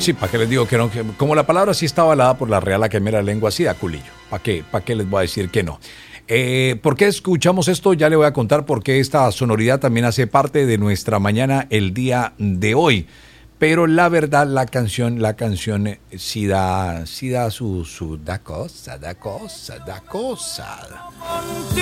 sí, ¿para qué les digo que no? Como la palabra sí está avalada por la Real Academia de la Lengua, sí da culillo. ¿Para qué? ¿Para qué les voy a decir que no? ¿Por qué escuchamos esto? Ya le voy a contar por qué esta sonoridad también hace parte de nuestra mañana el día de hoy. Pero la verdad, la canción sí da da cosa.